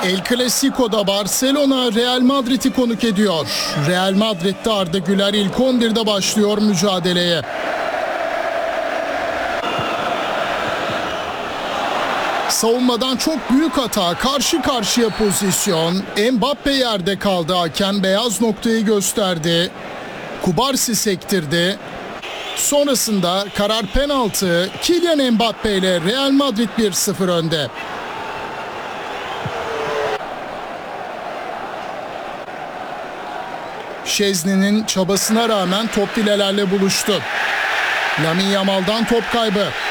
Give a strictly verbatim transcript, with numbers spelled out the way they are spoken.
El Clasico'da Barcelona Real Madrid'i konuk ediyor. Real Madrid'de Arda Güler ilk on birde başlıyor mücadeleye. Savunmadan çok büyük hata, karşı karşıya pozisyon. Mbappe yerde kaldı, hakem beyaz noktayı gösterdi. Kubarsi sektirdi. Sonrasında karar penaltı. Kylian Mbappe ile Real Madrid bir sıfır önde. Szczesny'nin çabasına rağmen top filelerle buluştu. Lamine Yamal'dan top kaybı.